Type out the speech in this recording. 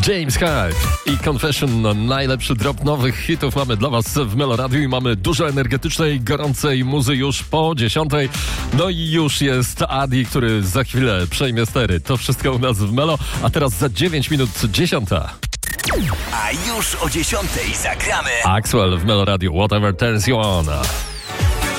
James Hyde i Confession. Najlepszy drop nowych hitów mamy dla was w Melo Radio i mamy dużo energetycznej, gorącej muzy już po 10. No i już jest Adi, który za chwilę przejmie stery. To wszystko u nas w Melo, a teraz za 9 minut 10. A już o 10 zagramy Axwell w Melo Radio, Whatever Turns You On.